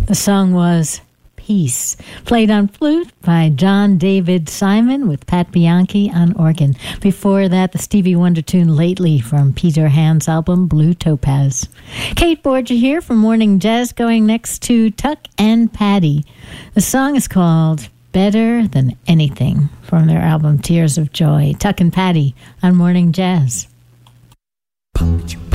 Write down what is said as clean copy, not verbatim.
The song was Peace, played on flute by John David Simon with Pat Bianchi on organ. Before that, the Stevie Wonder tune Lately from Peter Hand's album Blue Topaz. Kate Borgia here from Morning Jazz, going next to Tuck and Patty. The song is called Better Than Anything from their album Tears of Joy. Tuck and Patty on Morning Jazz. Punctual.